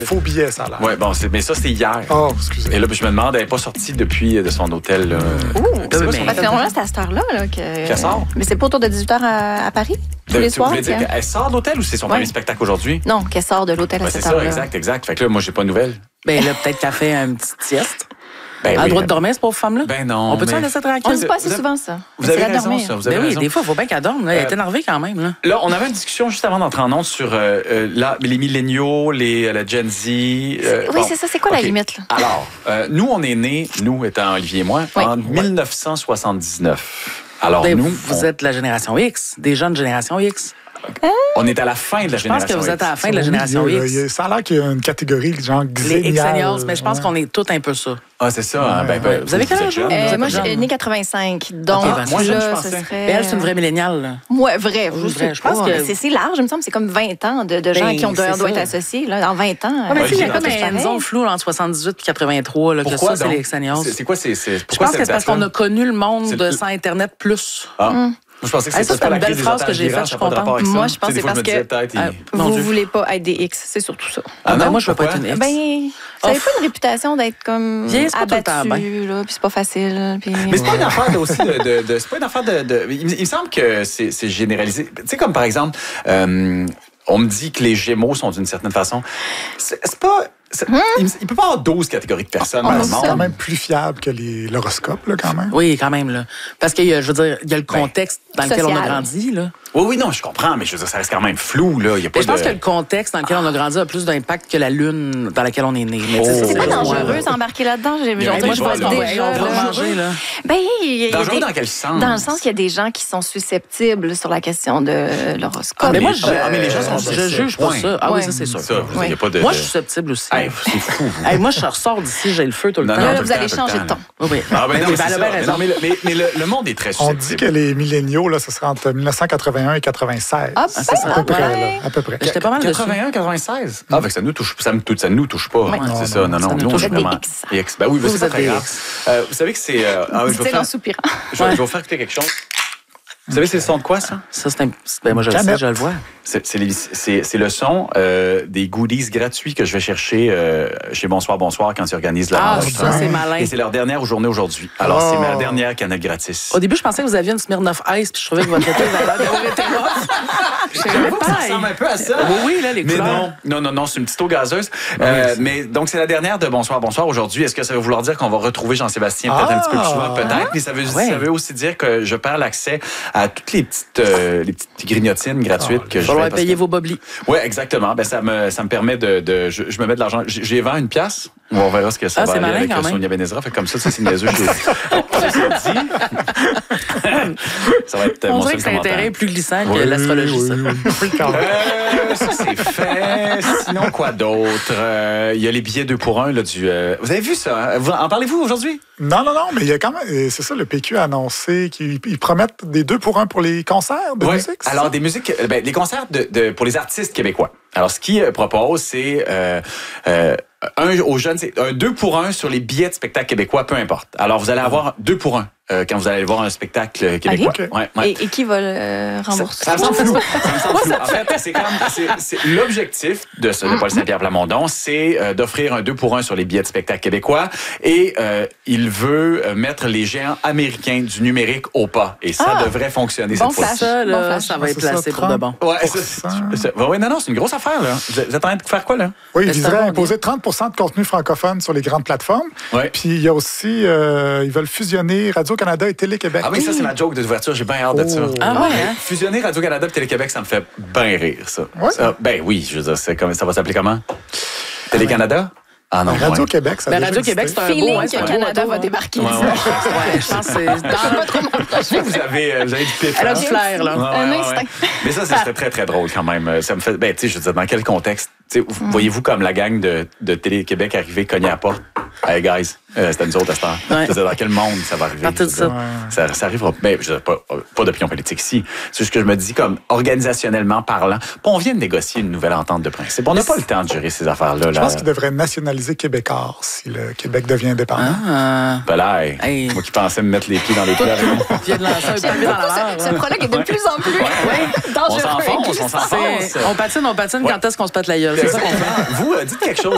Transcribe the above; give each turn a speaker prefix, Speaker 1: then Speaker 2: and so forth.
Speaker 1: Faux billet, ça a l'air.
Speaker 2: Oui, bon, mais ça, c'était hier.
Speaker 1: Oh, excusez.
Speaker 2: Et là, je me demande, elle n'est pas sortie depuis de son hôtel. Là.
Speaker 3: Parce que normalement, c'est à cette heure-là
Speaker 2: qu'elle sort.
Speaker 3: Mais c'est pas autour de 18h à Paris, tous les soirs.
Speaker 2: Vous voulez dire qu'elle sort de l'hôtel ou c'est son premier spectacle aujourd'hui?
Speaker 3: Non, qu'elle sort de l'hôtel à cette heure-là.
Speaker 2: C'est ça, exact. Fait que là, moi, j'ai pas de nouvelles.
Speaker 4: Ben là, peut-être qu'elle fait une petite sieste.
Speaker 2: Ben,
Speaker 4: Elle a le droit de dormir, cette pauvre femme-là?
Speaker 2: Ben non.
Speaker 4: On peut-tu la laisser tranquille?
Speaker 3: On ne dit pas assez souvent ça.
Speaker 2: Vous avez raison, ça. Vous avez
Speaker 4: Ben oui,
Speaker 2: raison.
Speaker 4: des fois, il faut bien qu'elle dorme. Là. Elle est énervée quand même. Là,
Speaker 2: on avait une discussion juste avant d'entrer en ondes sur les milléniaux, la Gen Z.
Speaker 3: Oui, c'est ça. C'est quoi la limite? Là?
Speaker 2: Alors, nous, on est nés, nous étant Olivier et moi, en 1979. Alors,
Speaker 4: ben,
Speaker 2: nous...
Speaker 4: Vous êtes la génération X, des jeunes génération X.
Speaker 2: On est à la fin de la génération X.
Speaker 4: Je pense que vous êtes à la fin de la génération X.
Speaker 1: Ça a l'air qu'il y a une catégorie genre
Speaker 4: les X-Seniors, mais je pense qu'on est tous un peu ça.
Speaker 2: Ah, c'est ça.
Speaker 4: Vous avez quel âge?
Speaker 3: Moi, je suis née 85. Donc,
Speaker 2: moi, je
Speaker 3: là,
Speaker 2: pensais.
Speaker 3: ce serait...
Speaker 4: Elle, c'est une vraie milléniale.
Speaker 3: Moi, vrai.
Speaker 4: Je pense que...
Speaker 3: C'est large, il me semble. C'est comme 20 ans de gens qui doivent être associés. Là, en 20 ans.
Speaker 4: Il y a comme une zone floue entre 78 et 83. Là,
Speaker 2: pourquoi,
Speaker 4: que ça, c'est les X-Seniors.
Speaker 2: C'est quoi?
Speaker 4: Je pense que c'est parce qu'on a connu le monde sans Internet plus.
Speaker 2: Je pensais que c'était
Speaker 4: une belle phrase que j'ai faite, je suis contente.
Speaker 3: Moi, je pense que c'est parce que vous ne voulez pas être des X, c'est surtout ça.
Speaker 4: Moi, je veux pas être une X.
Speaker 3: Vous n'avez pas une réputation d'être comme abattu, puis c'est pas facile.
Speaker 2: Mais c'est pas une affaire aussi c'est pas une affaire de... Il me semble que c'est généralisé. Tu sais, comme par exemple, on me dit que les Gémeaux sont d'une certaine façon... C'est pas... Il peut pas y avoir 12 catégories de personnes dans le monde.
Speaker 1: C'est quand même plus fiable que l'horoscope, là, quand même.
Speaker 4: Oui, quand même, là. Parce qu'il y a, je veux dire, il y a le contexte dans lequel on a grandi, là.
Speaker 2: Oui, non, je comprends, mais je veux dire, ça reste quand même flou, là. Il y a pas
Speaker 4: je pense que le contexte dans lequel on a grandi a plus d'impact que la lune dans laquelle on est né.
Speaker 3: C'est pas dangereux s'embarquer là-dedans.
Speaker 4: Moi, je pense déjà
Speaker 3: dangereux.
Speaker 2: Dangereux dans quel sens?
Speaker 3: Dans le sens qu'il y a des gens qui sont susceptibles sur la question de l'horoscope.
Speaker 4: Mais moi,
Speaker 2: mais les gens sont
Speaker 4: je juge pas ça. Ah oui, ça, c'est sûr.
Speaker 2: Moi,
Speaker 4: je suis susceptible aussi.
Speaker 2: C'est fou.
Speaker 4: Moi, je ressors d'ici, j'ai le feu tout le temps.
Speaker 3: Là, vous allez changer de ton.
Speaker 4: Oui.
Speaker 2: Mais le monde est très susceptible.
Speaker 1: On dit que les milléniaux, là, ce sera entre 1981 et 96.
Speaker 3: Ah,
Speaker 1: c'est à peu près, là. À peu près.
Speaker 4: J'étais pas mal
Speaker 2: 81, 96. Ah, fait que ça nous touche pas. C'est ça. Non,
Speaker 3: nous,
Speaker 2: je vraiment
Speaker 3: X.
Speaker 2: Ben oui, c'est pas très grave. Vous savez que c'est...
Speaker 3: C'est en soupirant.
Speaker 2: Je vais vous faire écouter quelque chose. Vous savez, c'est le son de quoi, ça?
Speaker 4: Ça, c'est un... Ben, moi, je le sais, je le vois.
Speaker 2: C'est le son des goodies gratuits que je vais chercher chez Bonsoir quand ils organisent la
Speaker 4: vente. Ça, c'est malin.
Speaker 2: Et c'est leur dernière journée aujourd'hui. Alors, c'est ma dernière canette gratis.
Speaker 4: Au début, je pensais que vous aviez une Smirnoff Ice, puis je trouvais que votre été avait l'air d'avoir été rough.
Speaker 2: Ça ressemble un peu à ça.
Speaker 4: Oui, là, les couleurs.
Speaker 2: Mais non, c'est une petite eau gazeuse. Mais donc, c'est la dernière de Bonsoir aujourd'hui. Est-ce que ça veut vouloir dire qu'on va retrouver Jean-Sébastien peut-être un petit peu plus souvent? Peut-être. Mais ça veut aussi dire que je perds l'accès à toutes les petites grignotines gratuites que je vais
Speaker 4: payer vos boblis.
Speaker 2: Oui, exactement. Ben, ça me permet je me mets de l'argent. J'ai vendu une pièce. On verra ce que ça va aller avec Sonia Benezra. Fait comme ça, c'est niaiseux. Ça va être
Speaker 4: on
Speaker 2: mon
Speaker 4: dirait
Speaker 2: seul
Speaker 4: que c'est un
Speaker 2: commentaire.
Speaker 4: terrain plus glissant que l'astrologie, ça.
Speaker 2: Ça, c'est fait. Sinon, quoi d'autre? Il y a les billets 2 pour 1 là, du... Vous avez vu ça? En parlez-vous aujourd'hui?
Speaker 1: Non, mais il y a quand même... C'est ça, le PQ a annoncé qu'ils promettent des 2 pour 1 pour les concerts de musique.
Speaker 2: Alors, des musiques... les concerts pour les artistes québécois. Alors, ce qu'ils proposent, c'est... aux jeunes, c'est un 2 pour 1 sur les billets de spectacle québécois, peu importe. Alors, vous allez avoir 2 pour 1 quand vous allez voir un spectacle québécois.
Speaker 1: Okay.
Speaker 3: Ouais. Et qui va le rembourser?
Speaker 2: Ça me semble flou. En fait, c'est l'objectif de Paul Saint-Pierre Plamondon, c'est d'offrir un 2 pour 1 sur les billets de spectacle québécois et il veut mettre les géants américains du numérique au pas. Et ça devrait fonctionner cette fois-ci.
Speaker 4: Ça va être placé pour de bon.
Speaker 2: Non, c'est une grosse affaire, là. Vous êtes en train de faire quoi, là?
Speaker 1: Oui, ils voudraient imposer 30 de contenu francophone sur les grandes plateformes.
Speaker 2: Ouais.
Speaker 1: Puis il y a aussi, ils veulent fusionner Radio-Canada et Télé-Québec.
Speaker 2: Ah oui, ça, c'est ma joke d'ouverture. J'ai bien hâte de ça. Fusionner Radio-Canada et Télé-Québec, ça me fait bien rire, ça.
Speaker 1: Ouais.
Speaker 2: Ça ben oui, je veux dire, ça va s'appeler comment? Télé-Canada? Ah non,
Speaker 1: Radio-Québec, ça
Speaker 4: Radio-Québec, c'est un
Speaker 3: feeling
Speaker 4: beau,
Speaker 3: que Canada va débarquer.
Speaker 4: Je pense que c'est dans le...
Speaker 2: vous avez du pif.
Speaker 4: Elle a du flair, là.
Speaker 3: Un instinct.
Speaker 2: Mais ça serait très, très drôle quand même. Ça me fait... tu sais, je veux dire, dans quel contexte? Voyez-vous comme la gang de Télé-Québec arriver cogner à la porte? Hey, guys, c'était nous autres à cette heure. Je veux dire, dans quel monde ça va arriver? Ça arrivera. Ben, je veux dire, pas d'opinion politique ici. C'est juste que je me dis, comme organisationnellement parlant, on vient de négocier une nouvelle entente de principe. On n'a pas le temps de gérer ces affaires-là.
Speaker 1: Je pense qu'ils devraient nationaliser Québécois si le Québec devient indépendant.
Speaker 2: Moi qui pensais me mettre les pieds dans les plats.
Speaker 3: Ce prologue est de plus en plus dangereux.
Speaker 2: On s'enfonce.
Speaker 4: On patine quand est-ce qu'on se pète la gueule. C'est ça qu'on fait.
Speaker 2: Vous, dites quelque chose.